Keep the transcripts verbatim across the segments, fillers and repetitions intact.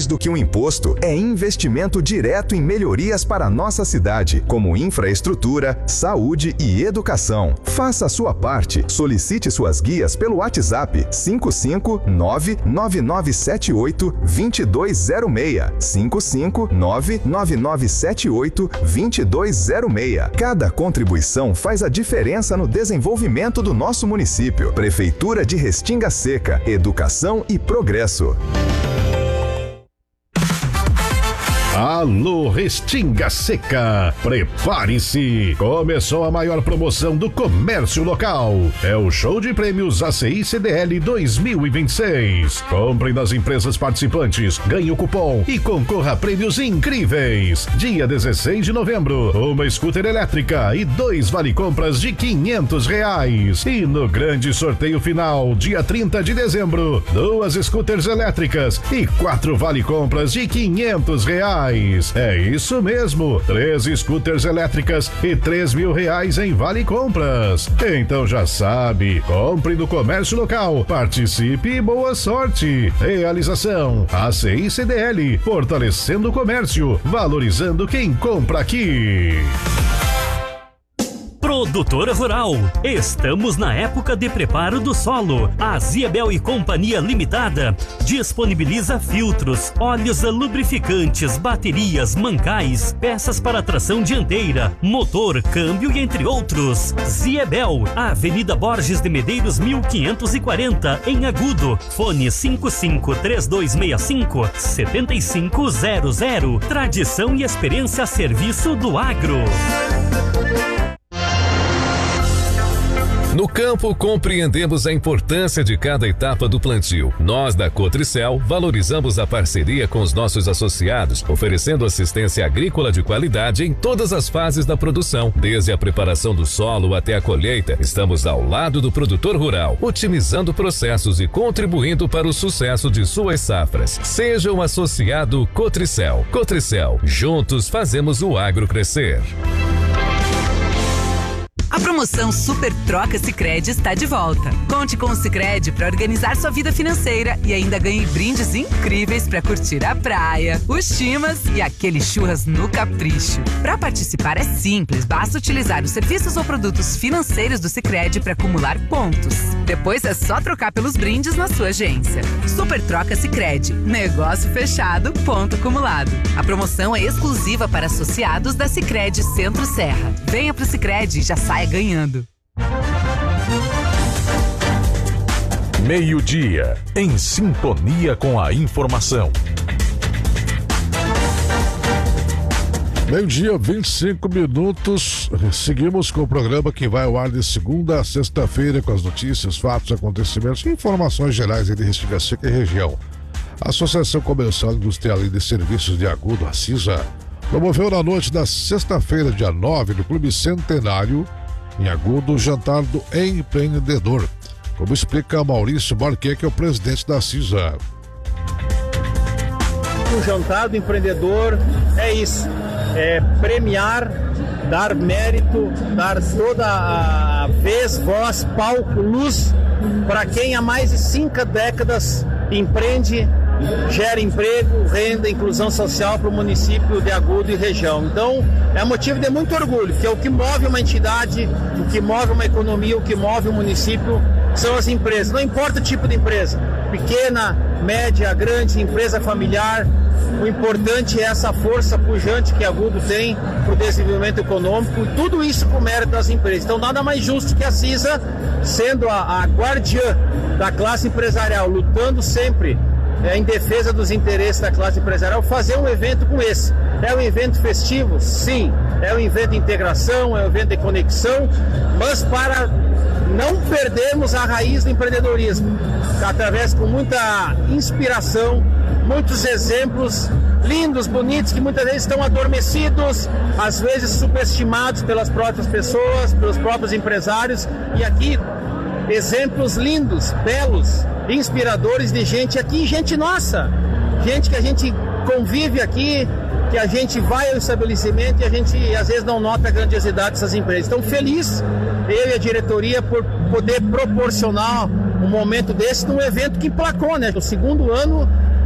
mais do que um imposto, é investimento direto em melhorias para a nossa cidade, como infraestrutura, saúde e educação. Faça a sua parte. Solicite suas guias pelo WhatsApp cinco cinco nove nove nove sete oito dois dois zero seis. cinco cinco nove nove nove sete oito dois dois zero seis. Cada contribuição faz a diferença no desenvolvimento do nosso município. Prefeitura de Restinga Seca. Educação e progresso. Alô, Restinga Seca, prepare-se! Começou a maior promoção do comércio local. É o show de prêmios A C I C D L dois mil e vinte e seis. Compre nas empresas participantes, ganhe o cupom e concorra a prêmios incríveis. Dia dezesseis de novembro, uma scooter elétrica e dois vale-compras de quinhentos reais. E no grande sorteio final, dia trinta de dezembro, duas scooters elétricas e quatro vale-compras de quinhentos reais. É isso mesmo, três scooters elétricas e três mil reais em vale compras. Então já sabe, compre no comércio local, participe e boa sorte. Realização A C I C D L, fortalecendo o comércio, valorizando quem compra aqui. Produtora Rural, estamos na época de preparo do solo. A Ziebel e Companhia Limitada disponibiliza filtros, óleos lubrificantes, baterias, mancais, peças para tração dianteira, motor, câmbio e entre outros. Ziebel, Avenida Borges de Medeiros mil quinhentos e quarenta, em Agudo. Fone cinco cinco três dois seis cinco sete cinco zero zero. Tradição e experiência a serviço do agro. No campo, compreendemos a importância de cada etapa do plantio. Nós, da Cotricel, valorizamos a parceria com os nossos associados, oferecendo assistência agrícola de qualidade em todas as fases da produção. Desde a preparação do solo até a colheita, estamos ao lado do produtor rural, otimizando processos e contribuindo para o sucesso de suas safras. Seja um associado Cotricel. Cotricel, juntos fazemos o agro crescer. A promoção Super Troca Sicredi está de volta. Conte com o Sicredi para organizar sua vida financeira e ainda ganhe brindes incríveis para curtir a praia, os chimas e aquele churras no capricho. Para participar é simples, basta utilizar os serviços ou produtos financeiros do Sicredi para acumular pontos. Depois é só trocar pelos brindes na sua agência. Super Troca Sicredi, negócio fechado, ponto acumulado. A promoção é exclusiva para associados da Sicredi Centro-Serra. Venha pro Sicredi e já saia ganhando. Meio-dia, em sintonia com a informação. Meio-dia, vinte e cinco minutos. Seguimos com o programa que vai ao ar de segunda a sexta-feira com as notícias, fatos, acontecimentos e informações gerais de Restinga Seca e região. A Associação Comercial Industrial e de Serviços de Agudo, a CISA, promoveu na noite da sexta-feira, dia nove, no Clube Centenário, em Agudo, o jantar do empreendedor, como explica Maurício Marquet, que é o presidente da CISA. O jantar do empreendedor é isso, é premiar, dar mérito, dar toda a vez, voz, palco, luz para quem há mais de cinco décadas empreende, gera emprego, renda, inclusão social para o município de Agudo e região. Então, é motivo de muito orgulho, porque é o que move uma entidade, o que move uma economia, o que move o município são as empresas. Não importa o tipo de empresa, pequena, média, grande, empresa familiar, o importante é essa força pujante que Agudo tem para o desenvolvimento econômico, e tudo isso com mérito das empresas. Então, nada mais justo que a CISA, sendo a, a guardiã da classe empresarial, lutando sempre É, em defesa dos interesses da classe empresarial, fazer um evento como esse. É um evento festivo? Sim. É um evento de integração, é um evento de conexão, mas para não perdermos a raiz do empreendedorismo, através com muita inspiração, muitos exemplos lindos, bonitos, que muitas vezes estão adormecidos, às vezes subestimados pelas próprias pessoas, pelos próprios empresários, e aqui exemplos lindos, belos, inspiradores de gente aqui, gente nossa, gente que a gente convive aqui, que a gente vai ao estabelecimento e a gente às vezes não nota a grandiosidade dessas empresas. Então, feliz eu e a diretoria por poder proporcionar um momento desse num evento que emplacou, né? No segundo ano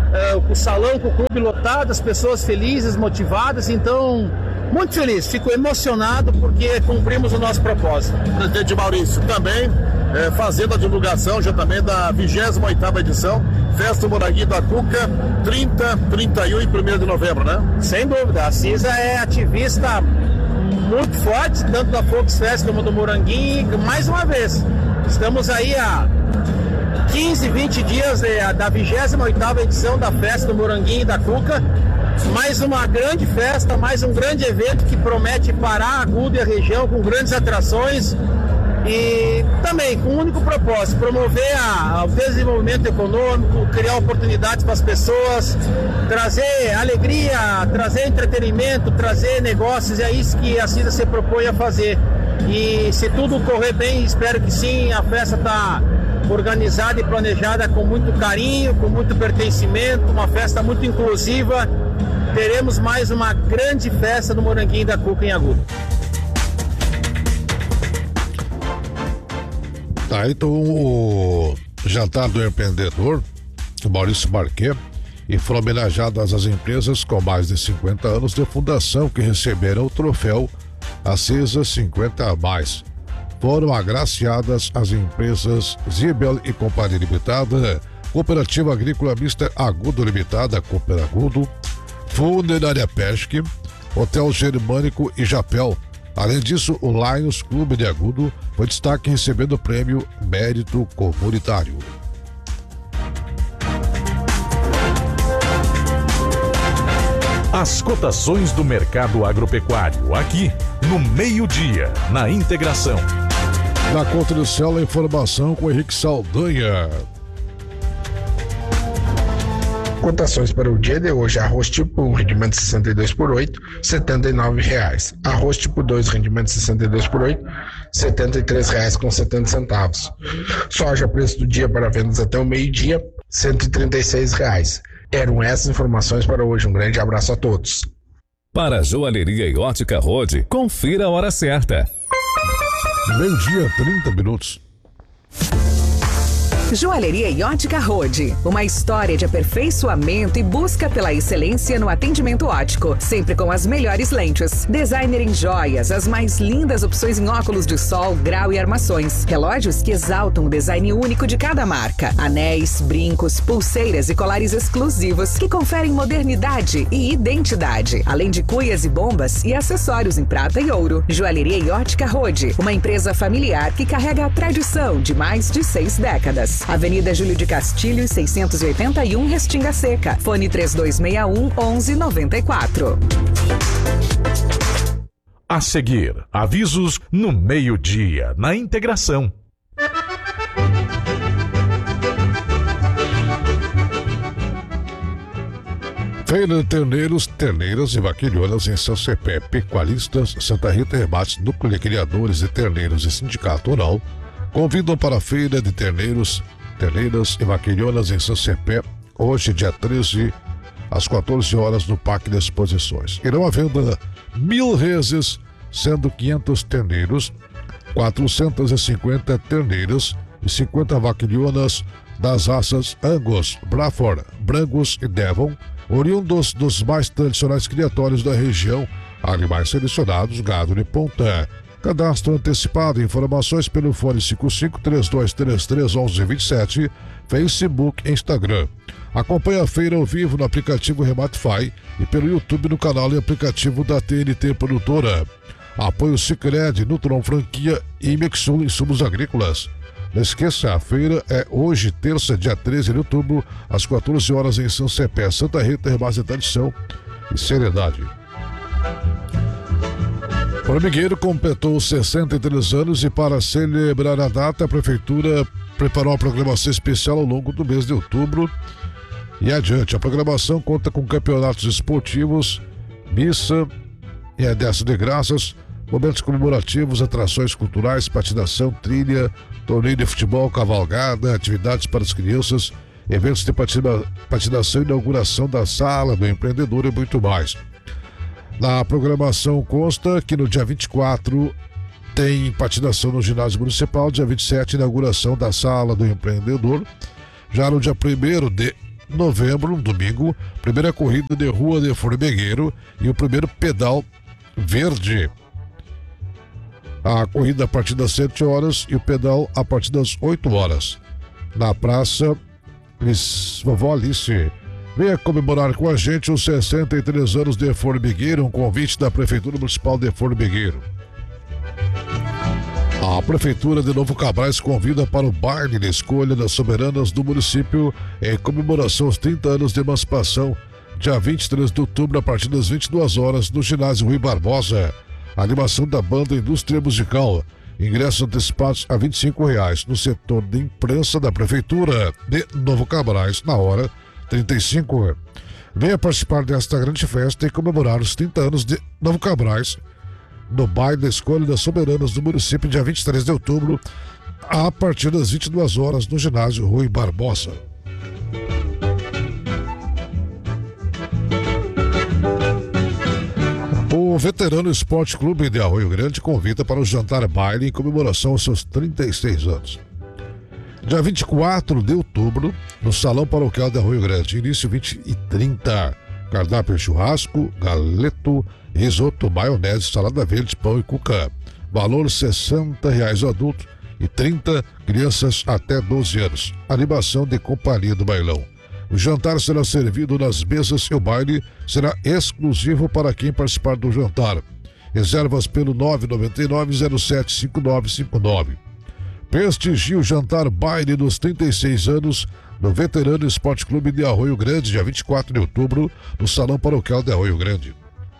uh, o salão com o clube lotado, as pessoas felizes, motivadas, então muito feliz, fico emocionado porque cumprimos o nosso propósito. Presidente Maurício, também é, fazendo a divulgação já também da vigésima oitava edição, Festa do Moranguinho da Cuca, trinta, trinta e um e primeiro de novembro, né? Sem dúvida, a Cisa é ativista muito forte, tanto da Fox Fest como do Moranguinho, mais uma vez, estamos aí há quinze, vinte dias de, da vigésima oitava edição da Festa do Moranguinho da Cuca, mais uma grande festa, mais um grande evento que promete parar Agudo e a região com grandes atrações e também com um único propósito, promover a, o desenvolvimento econômico, criar oportunidades para as pessoas, trazer alegria, trazer entretenimento, trazer negócios, é isso que a Cisa se propõe a fazer. E se tudo correr bem, espero que sim, a festa está organizada e planejada com muito carinho, com muito pertencimento, uma festa muito inclusiva. Teremos mais uma grande festa no Moranguinho da Cuca em Agudo. Tá, então o jantar do empreendedor, Maurício Marquet, e foram homenageadas as empresas com mais de cinquenta anos de fundação que receberam o troféu Acesa cinquenta a mais. Foram agraciadas as empresas Zibel e Companhia Limitada, Cooperativa Agrícola Mista Agudo Limitada, Cooper Agudo, Funerária Pesque, Hotel Germânico e Japel. Além disso, o Lions Clube de Agudo foi destaque recebendo o prêmio Mérito Comunitário. As cotações do mercado agropecuário, aqui no meio-dia, na Integração. Na Contricel, a informação com Henrique Saldanha. Cotações para o dia de hoje: arroz tipo um, rendimento sessenta e dois por oito, setenta e nove reais. Arroz tipo dois, rendimento sessenta e dois por oito, setenta e três reais com setenta centavos. Soja, preço do dia para vendas até o meio-dia, cento e trinta e seis reais. Eram essas informações para hoje. Um grande abraço a todos. Para a Joalheria e Ótica Rode, confira a hora certa. Meio-dia, trinta minutos. Joalheria e Ótica Rode, uma história de aperfeiçoamento e busca pela excelência no atendimento óptico, sempre com as melhores lentes. Designer em joias, as mais lindas opções em óculos de sol, grau e armações. Relógios que exaltam o design único de cada marca. Anéis, brincos, pulseiras e colares exclusivos que conferem modernidade e identidade. Além de cuias e bombas e acessórios em prata e ouro. Joalheria e Ótica Rode, uma empresa familiar que carrega a tradição de mais de seis décadas. Avenida Júlio de Castilho, seiscentos e oitenta e um, Restinga Seca. Fone três dois seis um, onze noventa e quatro. A seguir, avisos no meio-dia, na Integração. Feira de Terneiros, Terneiras e Vaquilhonas em São Cepé, Pecuaristas, Santa Rita Remates, Núcleo de Criadores de Terneiros e Sindicato Rural convidam para a Feira de Terneiros, Terneiras e Vaquilhonas em São Cepé, hoje, dia treze, às quatorze horas, no Parque de Exposições. Irão à venda mil reses, sendo quinhentos terneiros, quatrocentas e cinquenta terneiras e cinquenta vaquilhonas das raças Angus, Braford, Brangus e Devon, oriundos dos mais tradicionais criatórios da região, animais selecionados, gado de ponta. Cadastro antecipado, informações pelo fone cinco cinco, três dois três três, um um dois sete, Facebook e Instagram. Acompanhe a feira ao vivo no aplicativo Rematfy e pelo YouTube no canal e aplicativo da T N T Produtora. Apoio Sicredi, Nutron Franquia e Mexul Insumos Agrícolas. Não esqueça, a feira é hoje, terça, dia treze de outubro, às quatorze horas em São Cepé, Santa Rita, Remates de Tradição e Seriedade. O formigueiro completou sessenta e três anos e, para celebrar a data, a Prefeitura preparou uma programação especial ao longo do mês de outubro e adiante. A programação conta com campeonatos esportivos, missa e a dessa de graças, momentos comemorativos, atrações culturais, patinação, trilha, torneio de futebol, cavalgada, atividades para as crianças, eventos de patina, patinação, inauguração da Sala do Empreendedor e muito mais. Na programação consta que no dia vinte e quatro tem patinação no ginásio municipal, dia vinte e sete inauguração da Sala do Empreendedor, já no dia primeiro de novembro, um domingo, primeira corrida de rua de formigueiro e o primeiro pedal verde. A corrida a partir das sete horas e o pedal a partir das oito horas. Na Praça Vovó Alice. Venha comemorar com a gente os sessenta e três anos de Formigueiro, um convite da Prefeitura Municipal de Formigueiro. A Prefeitura de Novo Cabrais convida para o baile de escolha das soberanas do município em comemoração aos trinta anos de emancipação, dia vinte e três de outubro, a partir das vinte e duas horas, no ginásio Rui Barbosa. A animação da banda Indústria Musical. Ingressos antecipados a vinte e cinco reais no setor de imprensa da Prefeitura de Novo Cabrais, na hora trinta e cinco. Venha participar desta grande festa e comemorar os trinta anos de Novo Cabrais no baile da escolha das soberanas do município, dia vinte e três de outubro, a partir das vinte e duas horas, no ginásio Rui Barbosa. O Veterano Esporte Clube de Arroio Grande convida para o jantar baile em comemoração aos seus trinta e seis anos. Dia vinte e quatro de outubro, no Salão Paroquial de Arroio Grande, início vinte e trinta. Cardápio churrasco, galeto, risoto, maionese, salada verde, pão e cuca. Valor sessenta reais o adulto e trinta crianças até doze anos. Animação de companhia do bailão. O jantar será servido nas mesas e o baile será exclusivo para quem participar do jantar. Reservas pelo nove nove nove zero sete cinco nove cinco nove. Prestigie o jantar baile dos trinta e seis anos no Veterano Esporte Clube de Arroio Grande, dia vinte e quatro de outubro, no Salão Paroquial de Arroio Grande.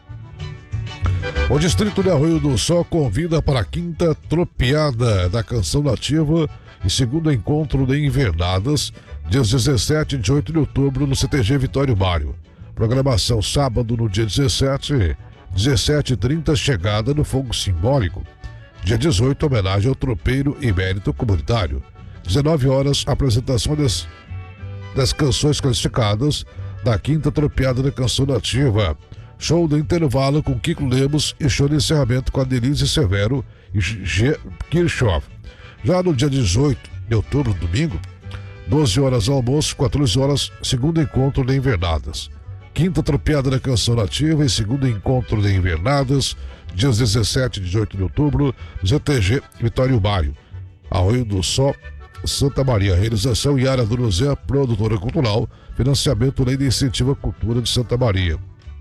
O Distrito de Arroio do Sol convida para a quinta tropeada da Canção Nativa e segundo encontro de invernadas, dias dezessete e dezoito de outubro, no C T G Vitório Mário. Programação sábado no dia dezessete, dezessete e trinta, chegada no fogo simbólico. Dia dezoito, homenagem ao tropeiro e mérito comunitário. dezenove horas, apresentação das, das canções classificadas da quinta tropeada da Canção Nativa. Show do intervalo com Kiko Lemos e show de encerramento com a Denise Severo e G. Kirchhoff. Já no dia dezoito de outubro, domingo, doze horas almoço, quatorze horas, segundo encontro de invernadas. Quinta tropeada da Canção Nativa e segundo encontro de invernadas, dias dezessete e dezoito de outubro, Z T G Vitório Mário. Arroio do Sol, Santa Maria. Realização Yara Donozé, produtora cultural. Financiamento Lei de Incentivo à Cultura de Santa Maria.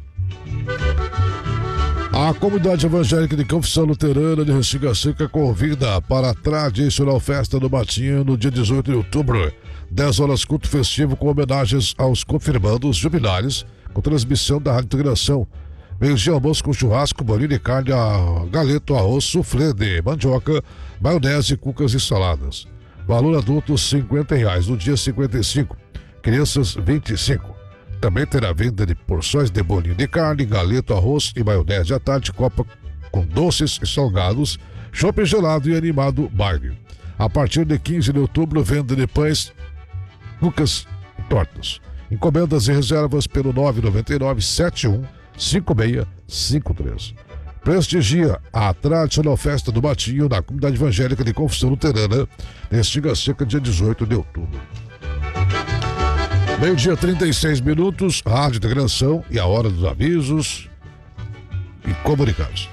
A comunidade evangélica de Confissão Luterana de Restinga Seca convida para a tradicional festa do Matinho no dia dezoito de outubro. dez horas, culto festivo com homenagens aos confirmandos jubilares, com transmissão da Rádio Integração. Meio-dia, almoço com churrasco, bolinho de carne, galeto, arroz, suflê de mandioca, maionese, cucas e saladas. Valor adulto cinquenta reais, no dia cinquenta e cinco, crianças vinte e cinco. Também terá venda de porções de bolinho de carne, galeto, arroz e maionese à tarde, copa com doces e salgados, chopp gelado e animado baile. A partir de quinze de outubro, venda de pães, cucas e tortas. Encomendas e reservas pelo nove nove nove sete um cinco seis cinco três. Prestigia a tradicional festa do Matinho na comunidade evangélica de Confissão Luterana, em Restinga Seca, dia dezoito de outubro. Meio-dia, trinta e seis minutos, Rádio Integração e a hora dos avisos e comunicados.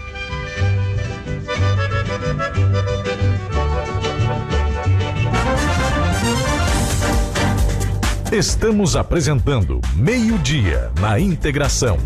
Estamos apresentando Meio-Dia na Integração.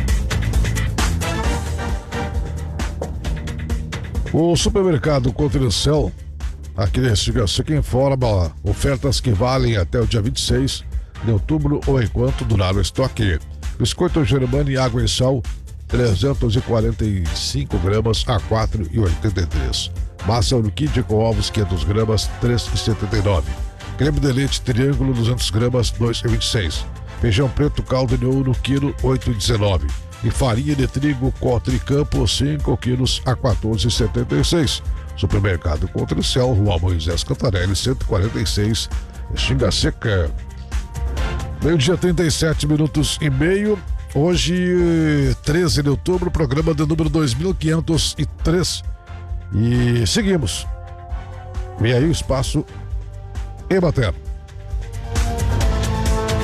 O supermercado Cotricel, aqui em Restinga Seca, informa ofertas que valem até o dia vinte e seis de outubro ou enquanto durar o estoque. Biscoito Germani Água e Sal, trezentos e quarenta e cinco gramas a quatro reais e oitenta e três. Massa Urquide com ovos quinhentas gramas, três reais e setenta e nove. Creme de leite Triângulo duzentas gramas, dois reais e vinte e seis. Feijão preto caldo de ouro quilo, oito reais e dezenove. E farinha de trigo Cotricampo, cinco quilos a quatorze reais e setenta e seis. Supermercado Cotricel, Rua Moisés Cantarelli, cento e quarenta e seis, Restinga Seca. Meio-dia, trinta e sete minutos e meio. Hoje, treze de outubro, programa de número dois mil quinhentos e três. E seguimos. Vem aí o espaço Emater.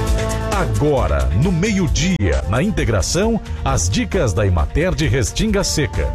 Agora, no meio-dia, na integração, as dicas da Emater de Restinga Seca.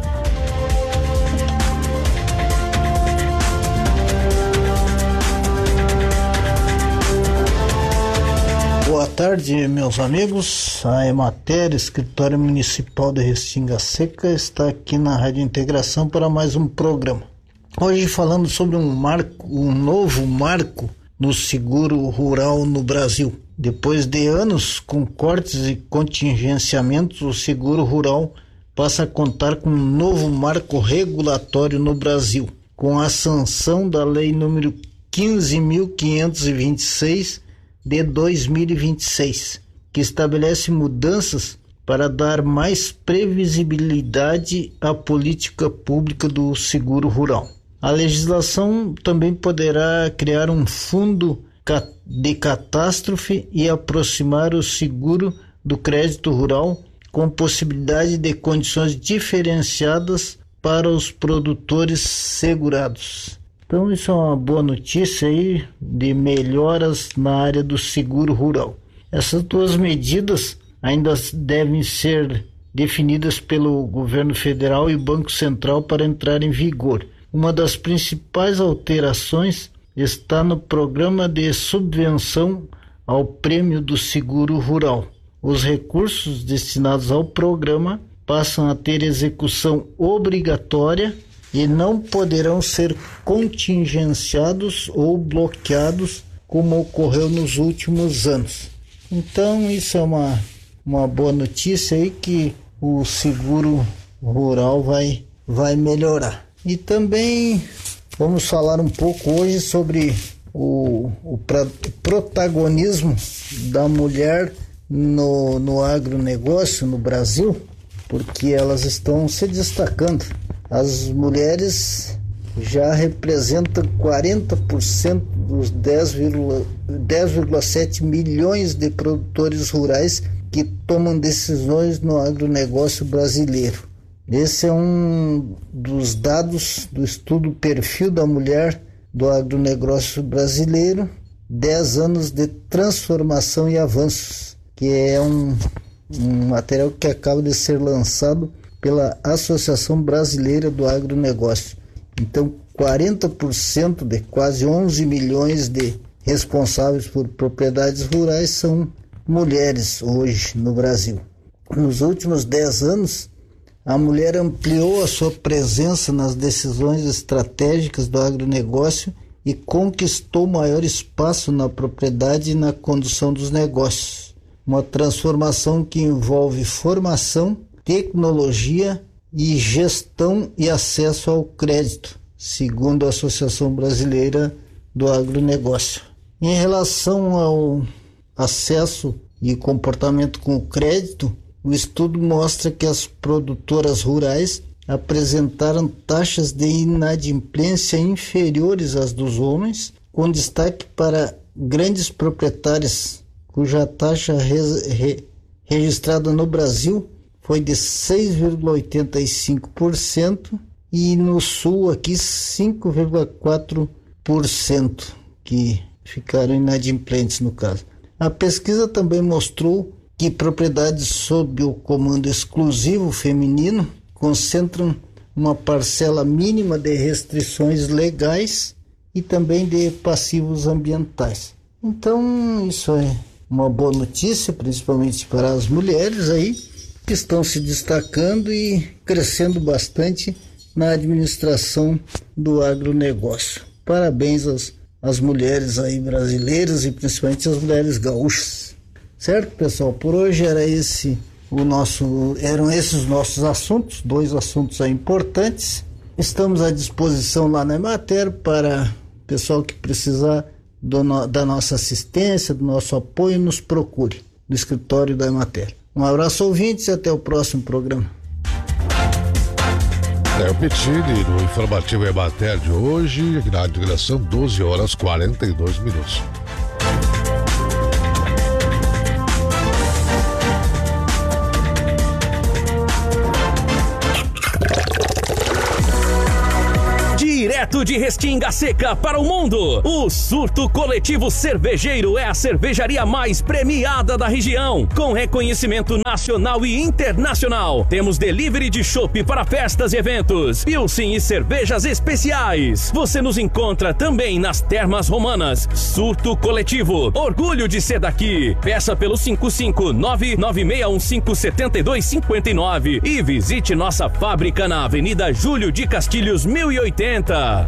Boa tarde, meus amigos. A Emater, Escritório Municipal de Restinga Seca, está aqui na Rádio Integração para mais um programa. Hoje falando sobre um marco, um novo marco no seguro rural no Brasil. Depois de anos com cortes e contingenciamentos, o seguro rural passa a contar com um novo marco regulatório no Brasil, com a sanção da Lei número quinze mil quinhentos e vinte e seis de dois mil e vinte e seis, que estabelece mudanças para dar mais previsibilidade à política pública do seguro rural. A legislação também poderá criar um fundo de catástrofe e aproximar o seguro do crédito rural com possibilidade de condições diferenciadas para os produtores segurados. Então isso é uma boa notícia aí de melhoras na área do seguro rural. Essas duas medidas ainda devem ser definidas pelo governo federal e Banco Central para entrar em vigor. Uma das principais alterações está no programa de subvenção ao prêmio do seguro rural. Os recursos destinados ao programa passam a ter execução obrigatória e não poderão ser contingenciados ou bloqueados como ocorreu nos últimos anos. Então isso é uma, uma boa notícia aí, que o seguro rural vai, vai melhorar. E também vamos falar um pouco hoje sobre o, o pra, protagonismo da mulher no, no agronegócio no Brasil, porque elas estão se destacando. As mulheres já representam quarenta por cento dos dez vírgula sete milhões de produtores rurais que tomam decisões no agronegócio brasileiro. Esse é um dos dados do estudo Perfil da Mulher do Agronegócio Brasileiro, dez anos de transformação e avanços, que é um, um material que acaba de ser lançado pela Associação Brasileira do Agronegócio. Então, quarenta por cento de quase onze milhões de responsáveis por propriedades rurais são mulheres hoje no Brasil. Nos últimos dez anos, a mulher ampliou a sua presença nas decisões estratégicas do agronegócio e conquistou maior espaço na propriedade e na condução dos negócios. Uma transformação que envolve formação, tecnologia e gestão e acesso ao crédito, segundo a Associação Brasileira do Agronegócio. Em relação ao acesso e comportamento com o crédito, o estudo mostra que as produtoras rurais apresentaram taxas de inadimplência inferiores às dos homens, com destaque para grandes proprietárias, cuja taxa re- re- registrada no Brasil foi de seis vírgula oitenta e cinco por cento e no sul aqui cinco vírgula quatro por cento que ficaram inadimplentes no caso. A pesquisa também mostrou que propriedades sob o comando exclusivo feminino concentram uma parcela mínima de restrições legais e também de passivos ambientais. Então isso é uma boa notícia, principalmente para as mulheres aí, que estão se destacando e crescendo bastante na administração do agronegócio. Parabéns às, às mulheres aí brasileiras e principalmente às mulheres gaúchas. Certo, pessoal? Por hoje era esse o nosso, eram esses os nossos assuntos, dois assuntos aí importantes. Estamos à disposição lá na Emater para o pessoal que precisar do, da nossa assistência, do nosso apoio, nos procure no escritório da Emater. Um abraço, ouvintes, e até o próximo programa. É o Petini no informativo Emater de hoje, aqui na integração, doze horas e quarenta e dois minutos. Direto Direto de Restinga Seca para o mundo, o Surto Coletivo Cervejeiro é a cervejaria mais premiada da região, com reconhecimento nacional e internacional. Temos delivery de chopp para festas e eventos, pilsen e cervejas especiais. Você nos encontra também nas Termas Romanas. Surto Coletivo, orgulho de ser daqui. Peça pelo cinco cinco nove nove seis um cinco sete dois cinco nove e visite nossa fábrica na Avenida Júlio de Castilhos mil e oitenta.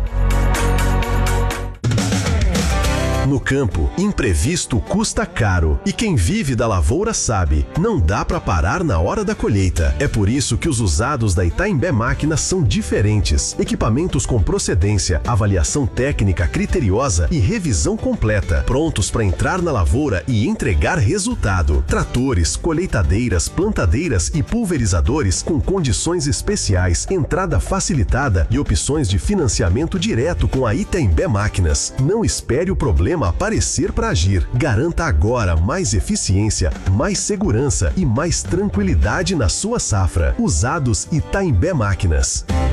No campo, imprevisto custa caro. E quem vive da lavoura sabe, não dá para parar na hora da colheita. É por isso que os usados da Itaimbé Máquinas são diferentes. Equipamentos com procedência, avaliação técnica criteriosa e revisão completa. Prontos para entrar na lavoura e entregar resultado. Tratores, colheitadeiras, plantadeiras e pulverizadores com condições especiais, entrada facilitada e opções de financiamento direto com a Itaimbé Máquinas. Não espere o problema aparecer para agir. Garanta agora mais eficiência, mais segurança e mais tranquilidade na sua safra. Usados Itaimbé Máquinas.